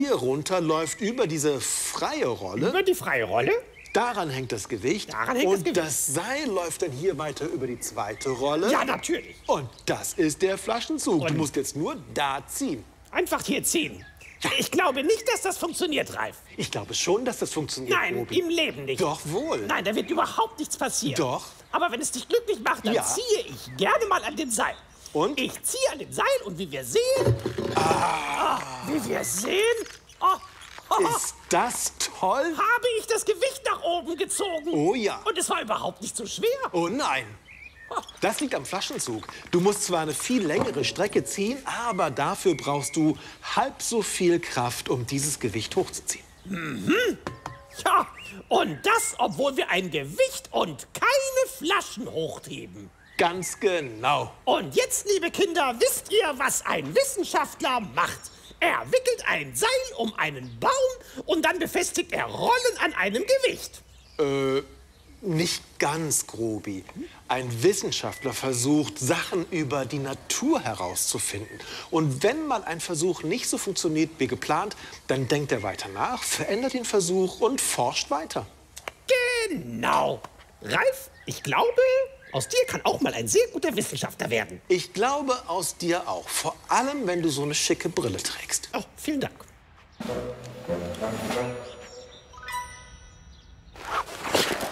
Hier runter läuft über diese freie Rolle. Über die freie Rolle? Daran hängt das Gewicht. Und das Seil läuft dann hier weiter über die zweite Rolle. Ja, natürlich. Und das ist der Flaschenzug. Du musst jetzt nur da ziehen. Einfach hier ziehen. Ich glaube nicht, dass das funktioniert, Ralf. Ich glaube schon, dass das funktioniert, Nein, Obi. im Leben nicht. Doch wohl. Nein, da wird überhaupt nichts passieren. Doch. Aber wenn es dich glücklich macht, dann ziehe ich gerne mal an dem Seil. Und? Ich ziehe an dem Seil und wie wir sehen... wie wir sehen... Ist das toll? Habe ich das Gewicht nach oben gezogen. Oh ja. Und es war überhaupt nicht so schwer. Oh nein. Das liegt am Flaschenzug. Du musst zwar eine viel längere Strecke ziehen, aber dafür brauchst du halb so viel Kraft, um dieses Gewicht hochzuziehen. Ja, und das, obwohl wir ein Gewicht und keine Flaschen hochheben. Ganz genau. Und jetzt, liebe Kinder, wisst ihr, was ein Wissenschaftler macht? Er wickelt ein Seil um einen Baum und dann befestigt er Rollen an einem Gewicht. Nicht ganz, Grobi. Ein Wissenschaftler versucht, Sachen über die Natur herauszufinden. Und wenn mal ein Versuch nicht so funktioniert wie geplant, dann denkt er weiter nach, verändert den Versuch und forscht weiter. Genau. Ralf, ich glaube, aus dir kann auch mal ein sehr guter Wissenschaftler werden. Ich glaube, aus dir auch. Vor allem, wenn du so eine schicke Brille trägst. Oh, vielen Dank.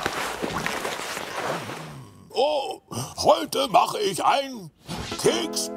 Oh, heute mache ich ein Keks